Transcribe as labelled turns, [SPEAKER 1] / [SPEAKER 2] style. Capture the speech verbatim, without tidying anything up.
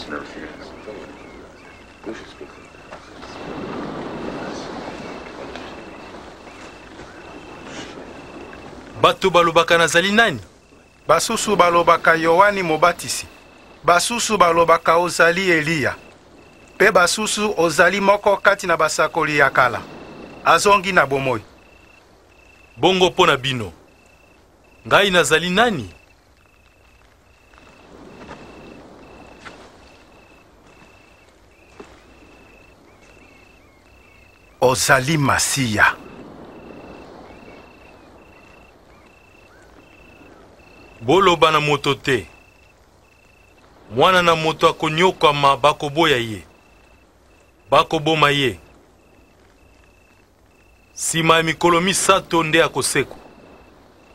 [SPEAKER 1] Bato balobaka nazali nani?
[SPEAKER 2] Basusu balobaka Yohani Mobatisi. Basusu balobaka ozali Eliya. Pe basusu ozali moko kati na basakoli ya kala. Azongi na bomoi.
[SPEAKER 1] Bongo mpo na bino. Ngai nazali nani?
[SPEAKER 2] Ozali Masiya.
[SPEAKER 1] Boloba na moto te. Mwana na moto akonyokama bakoboya ye. Bakoboma ye. Sima ya mikolo misato nde akoseko.